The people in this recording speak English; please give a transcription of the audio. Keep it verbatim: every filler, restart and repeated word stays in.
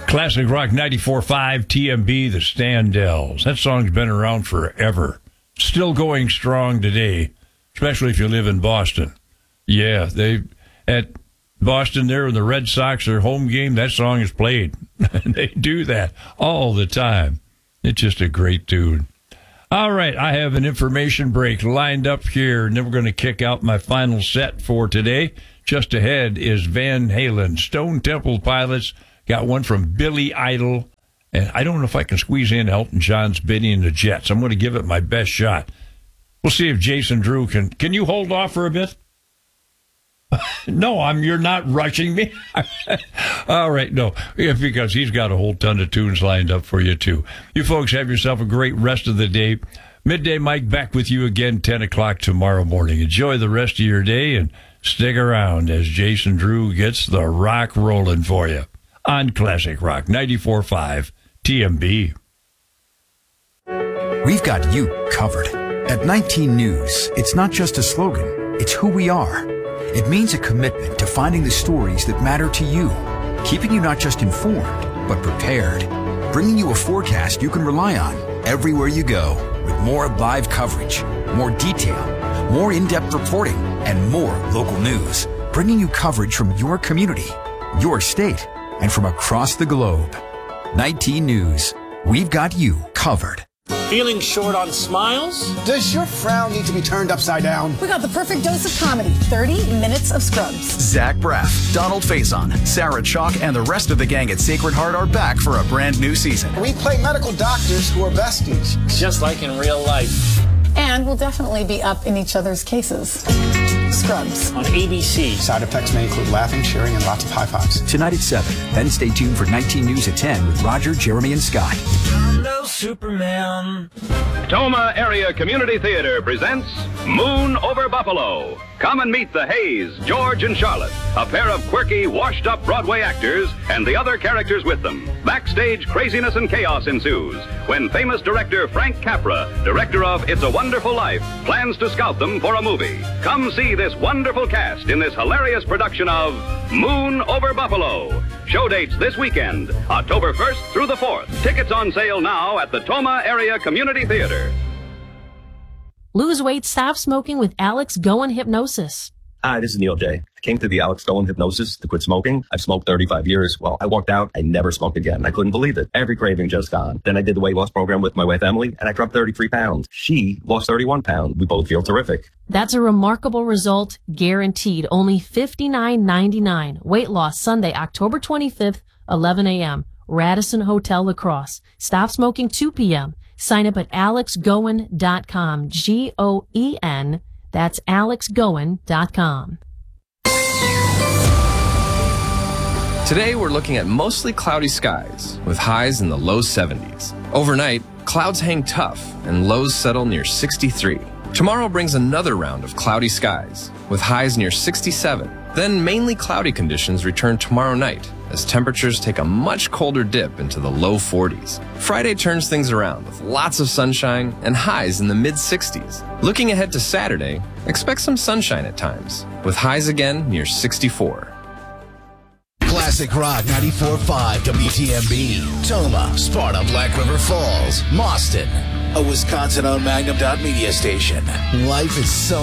Classic Rock ninety-four point five T M B, the Standells. That song's been around forever. Still going strong today, especially if you live in Boston. Yeah, they at Boston there in the Red Sox, their home game, that song is played. They do that all the time. It's just a great tune. All right, I have an information break lined up here, and then we're going to kick out my final set for today. Just ahead is Van Halen. Stone Temple Pilots got one from Billy Idol, and I don't know if I can squeeze in Elton John's Benny and the Jets. I'm going to give it my best shot. We'll see if Jason Drew can. Can you hold off for a bit? No, I'm. You're not rushing me. All right, no, yeah, because he's got a whole ton of tunes lined up for you, too. You folks have yourself a great rest of the day. Midday Mike back with you again, ten o'clock tomorrow morning. Enjoy the rest of your day and stick around as Jason Drew gets the rock rolling for you on Classic Rock ninety-four point five T M B. We've got you covered. At nineteen News, it's not just a slogan, it's who we are. It means a commitment to finding the stories that matter to you, keeping you not just informed, but prepared, bringing you a forecast you can rely on everywhere you go, with more live coverage, more detail, more in-depth reporting, and more local news, bringing you coverage from your community, your state, and from across the globe. nineteen News. We've got you covered. Feeling short on smiles? Does your frown need to be turned upside down? We got the perfect dose of comedy. thirty minutes of Scrubs. Zach Braff, Donald Faison, Sarah Chalk, and the rest of the gang at Sacred Heart are back for a brand new season. We play medical doctors who are besties. Just like in real life. And we'll definitely be up in each other's cases. Scrubs. On A B C. Side effects may include laughing, cheering, and lots of high fives. Tonight at seven. Then stay tuned for nineteen News at ten with Roger, Jeremy, and Scott. Hello, Superman. Toma Area Community Theater presents Moon Over Buffalo. Come and meet the Hayes, George, and Charlotte, a pair of quirky, washed-up Broadway actors and the other characters with them. Backstage craziness and chaos ensues when famous director Frank Capra, director of It's a Wonderful Life, plans to scout them for a movie. Come see this wonderful cast in this hilarious production of Moon Over Buffalo. Show dates this weekend, October first through the fourth. Tickets on sale now at the Toma Area Community Theater. Lose weight, stop smoking with Alex Goen Hypnosis. Hi, this is Neil J. I came to the Alex Goen Hypnosis to quit smoking. I've smoked thirty-five years. Well, I walked out. I never smoked again. I couldn't believe it. Every craving just gone. Then I did the weight loss program with my wife, Emily, and I dropped thirty-three pounds. She lost thirty-one pounds. We both feel terrific. That's a remarkable result, guaranteed. Only fifty-nine ninety-nine. Weight loss Sunday, October twenty-fifth, eleven a.m. Radisson Hotel La Crosse. Stop smoking two p.m. Sign up at alex goen dot com. G O E N. That's alex goen dot com. Today we're looking at mostly cloudy skies with highs in the low seventies. Overnight, clouds hang tough and lows settle near sixty-three. Tomorrow brings another round of cloudy skies with highs near sixty-seven. Then mainly cloudy conditions return tomorrow night as temperatures take a much colder dip into the low forties. Friday turns things around with lots of sunshine and highs in the mid sixties. Looking ahead to Saturday, expect some sunshine at times with highs again near sixty-four. Classic Rock ninety-four point five W T M B. Toma, Sparta, Black River Falls, Mauston. A Wisconsin-owned Magnum Dot Media station. Life is so